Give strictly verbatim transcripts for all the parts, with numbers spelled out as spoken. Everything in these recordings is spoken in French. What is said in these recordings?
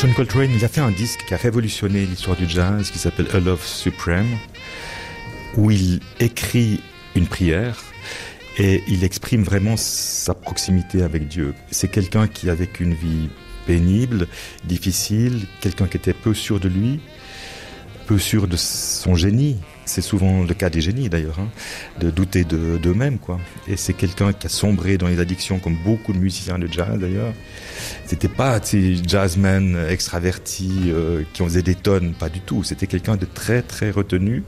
John Coltrane, il a fait un disque qui a révolutionné l'histoire du jazz, qui s'appelle A Love Supreme, où il écrit une prière et il exprime vraiment sa proximité avec Dieu. C'est quelqu'un qui a vécu une vie pénible, difficile, quelqu'un qui était peu sûr de lui, peu sûr de son génie. C'est souvent le cas des génies d'ailleurs, hein, de douter de, d'eux-mêmes, quoi. Et c'est quelqu'un qui a sombré dans les addictions, comme beaucoup de musiciens de jazz d'ailleurs. C'était pas ces jazzmen extravertis euh, qui en faisaient des tonnes, pas du tout. C'était quelqu'un de très très retenu.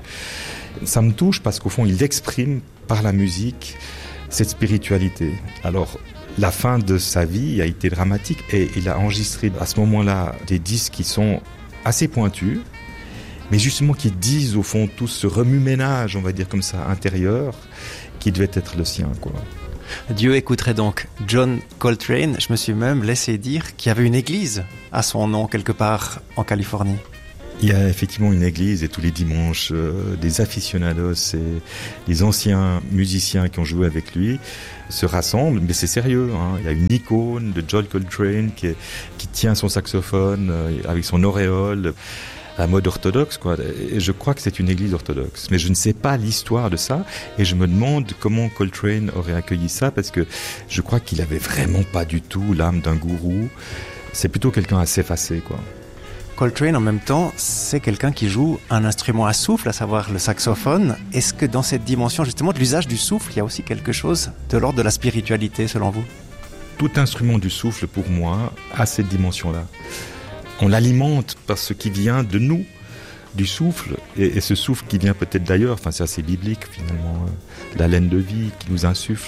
Ça me touche parce qu'au fond, il exprime par la musique cette spiritualité. Alors, la fin de sa vie a été dramatique et il a enregistré à ce moment-là des disques qui sont assez pointus, mais justement qui disent au fond tout ce remue-ménage, on va dire comme ça, intérieur, qui devait être le sien, quoi. Dieu écouterait donc John Coltrane. Je me suis même laissé dire qu'il y avait une église à son nom quelque part en Californie. Il y a effectivement une église et tous les dimanches, euh, des aficionados et des anciens musiciens qui ont joué avec lui se rassemblent, mais c'est sérieux, hein. Il y a une icône de John Coltrane qui, est, qui tient son saxophone euh, avec son auréole, à mode orthodoxe, quoi. Et je crois que c'est une église orthodoxe. Mais je ne sais pas l'histoire de ça, et je me demande comment Coltrane aurait accueilli ça, parce que je crois qu'il avait vraiment pas du tout l'âme d'un gourou. C'est plutôt quelqu'un assez effacé, quoi. Coltrane, en même temps, c'est quelqu'un qui joue un instrument à souffle, à savoir le saxophone. Est-ce que dans cette dimension, justement, de l'usage du souffle, il y a aussi quelque chose de l'ordre de la spiritualité, selon vous ? Tout instrument du souffle, pour moi, a cette dimension-là. On l'alimente par ce qui vient de nous, du souffle, et, et ce souffle qui vient peut-être d'ailleurs, enfin c'est assez biblique finalement, euh, la laine de vie qui nous insuffle,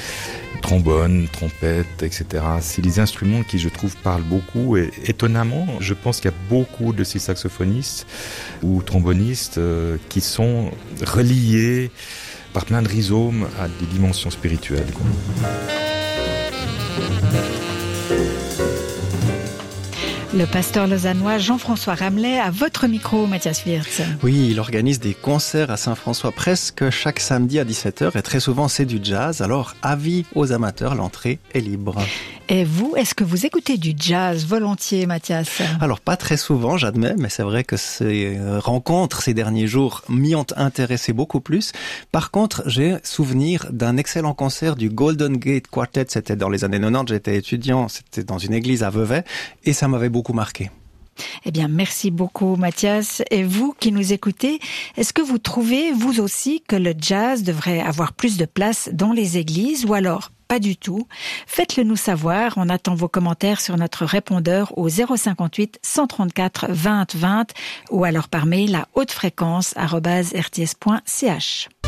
trombone, trompette, et cetera. C'est des instruments qui, je trouve, parlent beaucoup, et étonnamment, je pense qu'il y a beaucoup de ces saxophonistes ou trombonistes euh, qui sont reliés par plein de rhizomes à des dimensions spirituelles, quoi. Le pasteur lausannois Jean-François Ramlet à votre micro, Mathias Wirtz. Oui, il organise des concerts à Saint-François presque chaque samedi à dix-sept heures et très souvent c'est du jazz. Alors, avis aux amateurs, l'entrée est libre. Et vous, est-ce que vous écoutez du jazz volontiers, Mathias ? Alors, pas très souvent, j'admets, mais c'est vrai que ces rencontres ces derniers jours m'y ont intéressé beaucoup plus. Par contre, j'ai souvenir d'un excellent concert du Golden Gate Quartet. C'était dans les années quatre-vingt-dix, j'étais étudiant, c'était dans une église à Vevey et ça m'avait beaucoup marqué. Eh bien, merci beaucoup, Mathias. Et vous qui nous écoutez, est-ce que vous trouvez, vous aussi, que le jazz devrait avoir plus de place dans les églises ou alors pas du tout? Faites-le nous savoir. On attend vos commentaires sur notre répondeur au zéro cinquante-huit cent trente-quatre vingt vingt ou alors par mail à hautefréquence arobase r t s point c h.